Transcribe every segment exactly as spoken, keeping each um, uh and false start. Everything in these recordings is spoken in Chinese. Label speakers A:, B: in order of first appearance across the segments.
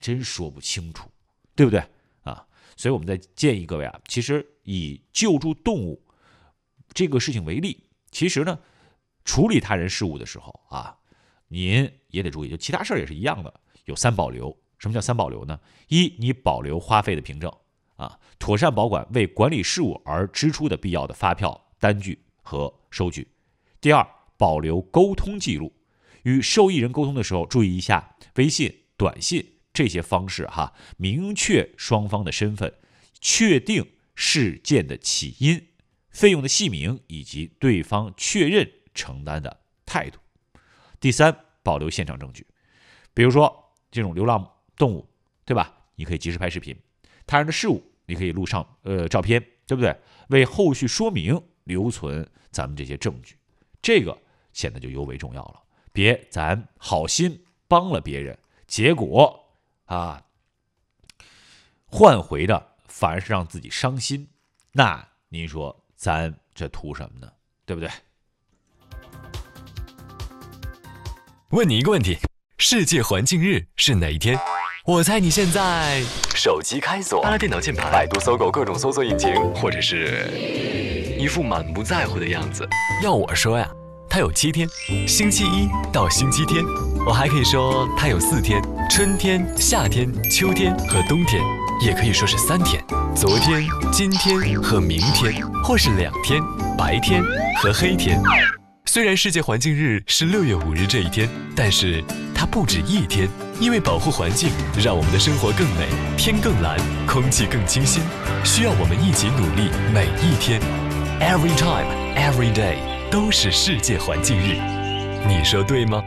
A: 真说不清楚，对不对啊？所以我们再建议各位啊，其实以救助动物这个事情为例，其实呢，处理他人事务的时候啊，您也得注意，就其他事儿也是一样的，有三保留。什么叫三保留呢？一，你保留花费的凭证啊，妥善保管为管理事务而支出的必要的发票、单据和收据。第二，保留沟通记录，与受益人沟通的时候，注意一下微信、短信这些方式哈，明确双方的身份，确定事件的起因、费用的细名以及对方确认承担的态度。第三，保留现场证据，比如说这种流浪动物，对吧？你可以及时拍视频，他人的事物你可以录上呃照片，对不对？为后续说明留存咱们这些证据，这个显得就尤为重要了。别咱好心帮了别人，结果啊换回的反而是让自己伤心，那您说咱这图什么呢？对不对？
B: 问你一个问题，世界环境日是哪一天？我猜你现在手机开锁，按了电脑键盘，百度、搜狗各种搜索引擎，或者是一副满不在乎的样子。要我说呀，它有七天，星期一到星期天。我还可以说它有四天，春天、夏天、秋天和冬天，也可以说是三天，昨天、今天和明天，或是两天，白天和黑天。虽然世界环境日是六月五日这一天，但是它不止一天，因为保护环境，让我们的生活更美，天更蓝，空气更清新，需要我们一起努力，每一天 ，every time, every day 都是世界环境日，你说对吗？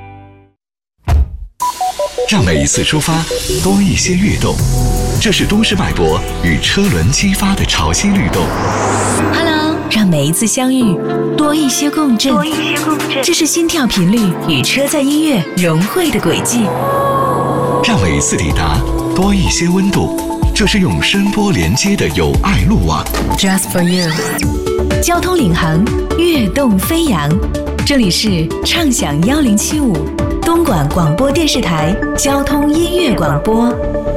C: 让每一次出发多一些跃动，这是都市脉搏与车轮激发的潮汐律动。
D: Hello， 让每一次相遇多一些共振，多一些共振，这是心跳频率与车载音乐融汇的轨迹。
C: 让每一次抵达多一些温度，这是用声波连接的友爱路网。
D: Just for you， 交通领航，跃动飞扬。这里是畅享幺零七五东莞广播电视台交通音乐广播。